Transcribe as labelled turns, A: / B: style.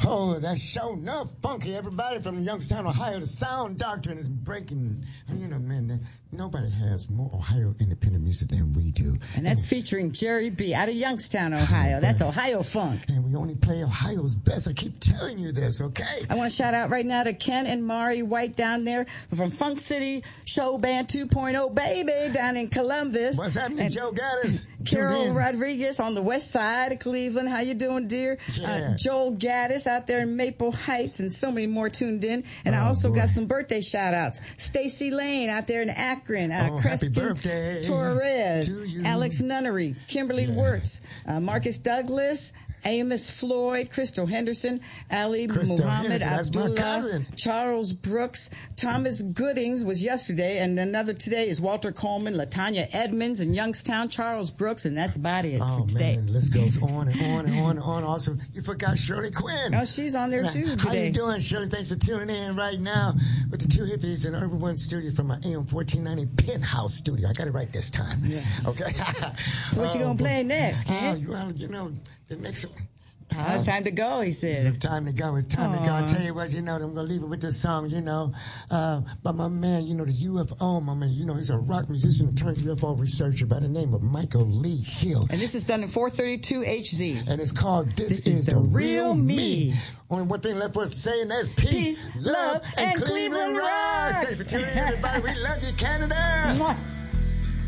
A: Oh, that's sure enough funky. Everybody from Youngstown, Ohio, the Sound Doctrine is breaking. You know, man, nobody has more Ohio independent music than we do.
B: And that's featuring Jerry B. out of Youngstown, Ohio. That's Ohio Funk.
A: And we only play Ohio's best. I keep telling you this, okay?
B: I want to shout out right now to Ken and Mari White down there from Funk City Show Band 2.0, baby, down in Columbus.
A: What's happening, and Joe Gaddis?
B: Carol Rodriguez on the west side of Cleveland. How you doing, dear?
A: Yeah.
B: Joel Gaddis out there in Maple Heights, and so many more tuned in. And I also got some birthday shout-outs. Stacy Lane out there in Akron.
A: Happy birthday
B: Torres.
A: to you.
B: Alex Nunnery. Kimberly Wirtz. Marcus Douglas. Amos Floyd, Crystal Henderson, Ali Muhammad Abdullah, Charles Brooks, Thomas Goodings was yesterday, and another today is Walter Coleman, Latanya Edmonds in Youngstown, Charles Brooks, and that's about it for today.
A: Man, the list goes on and on and on and on. Also, you forgot Shirley Quinn.
B: Oh, she's on there too today.
A: How you doing, Shirley? Thanks for tuning in right now with the two hippies in Urban One studio from my AM 1490 Penthouse studio. I got it right this time.
B: Yes.
A: Okay.
B: So what you gonna play next, Ken?
A: Well, you know, it makes it.
B: It's time to go, he said.
A: It's time to go. It's time to go. I tell you what, you know, I'm going to leave it with this song, you know. But my man, you know, the UFO, my man, you know, he's a rock musician turned UFO researcher by the name of Michael Lee Hill.
B: And this is done in 432 HZ.
A: And it's called This Is the Real Me. Only one thing left for us to say, and that's peace, love, and Cleveland Rise. Thanks for tuning in, everybody. We love you, Canada. Mwah.